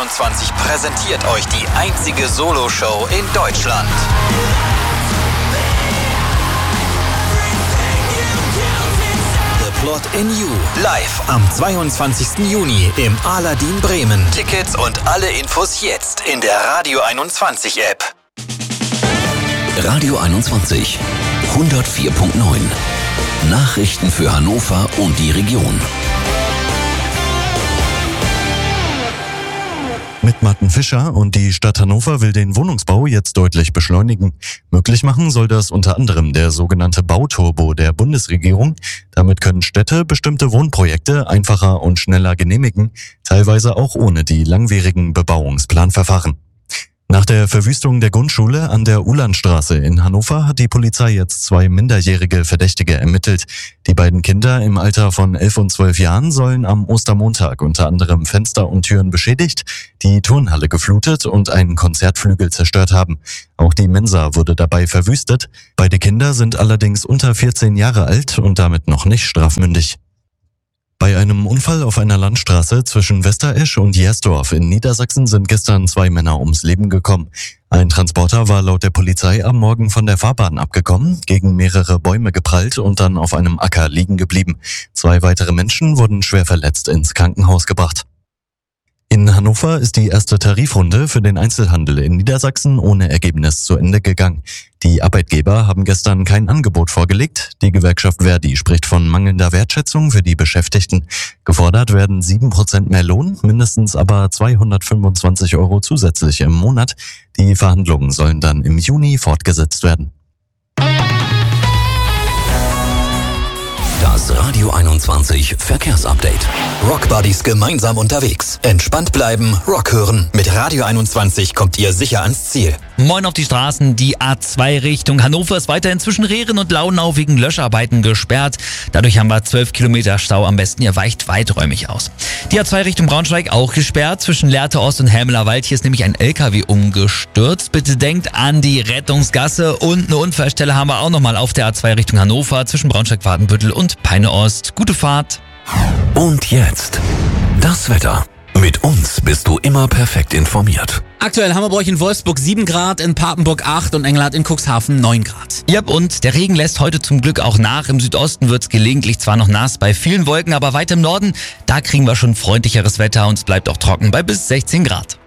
21 präsentiert euch die einzige Solo-Show in Deutschland. The Plot in You. Live am 22. Juni im Aladdin Bremen. Tickets und alle Infos jetzt in der Radio 21 App. Radio 21 104.9. Nachrichten für Hannover und die Region. Mit Martin Fischer, und die Stadt Hannover will den Wohnungsbau jetzt deutlich beschleunigen. Möglich machen soll das unter anderem der sogenannte Bauturbo der Bundesregierung. Damit können Städte bestimmte Wohnprojekte einfacher und schneller genehmigen, teilweise auch ohne die langwierigen Bebauungsplanverfahren. Nach der Verwüstung der Grundschule an der Uhlandstraße in Hannover hat die Polizei jetzt 2 minderjährige Verdächtige ermittelt. Die beiden Kinder im Alter von 11 und 12 Jahren sollen am Ostermontag unter anderem Fenster und Türen beschädigt, die Turnhalle geflutet und einen Konzertflügel zerstört haben. Auch die Mensa wurde dabei verwüstet. Beide Kinder sind allerdings unter 14 Jahre alt und damit noch nicht strafmündig. Bei einem Unfall auf einer Landstraße zwischen Westeresch und Jersdorf in Niedersachsen sind gestern 2 Männer ums Leben gekommen. Ein Transporter war laut der Polizei am Morgen von der Fahrbahn abgekommen, gegen mehrere Bäume geprallt und dann auf einem Acker liegen geblieben. 2 weitere Menschen wurden schwer verletzt ins Krankenhaus gebracht. In Hannover ist die erste Tarifrunde für den Einzelhandel in Niedersachsen ohne Ergebnis zu Ende gegangen. Die Arbeitgeber haben gestern kein Angebot vorgelegt. Die Gewerkschaft ver.di spricht von mangelnder Wertschätzung für die Beschäftigten. Gefordert werden 7% mehr Lohn, mindestens aber 225 € zusätzlich im Monat. Die Verhandlungen sollen dann im Juni fortgesetzt werden. Das Radio 21 Verkehrsupdate. Rockbuddies gemeinsam unterwegs. Entspannt bleiben, Rock hören. Mit Radio 21 kommt ihr sicher ans Ziel. Moin auf die Straßen. Die A2 Richtung Hannover ist weiterhin zwischen Rehren und Launau wegen Löscharbeiten gesperrt. Dadurch haben wir 12 Kilometer Stau. Am besten ihr weicht weiträumig aus. Die A2 Richtung Braunschweig auch gesperrt. Zwischen Lehrte Ost und Helmeler Wald. Hier ist nämlich ein LKW umgestürzt. Bitte denkt an die Rettungsgasse. Und eine Unfallstelle haben wir auch nochmal auf der A2 Richtung Hannover zwischen Braunschweig-Wadenbüttel und Peine Ost. Gute Fahrt. Und jetzt das Wetter. Mit uns bist du immer perfekt informiert. Aktuell haben wir bei euch in Wolfsburg 7 Grad, in Papenburg 8 und Engelhardt in Cuxhaven 9 Grad. Ja, und der Regen lässt heute zum Glück auch nach. Im Südosten wird's gelegentlich zwar noch nass bei vielen Wolken, aber weit im Norden, da kriegen wir schon freundlicheres Wetter und es bleibt auch trocken bei bis 16 Grad.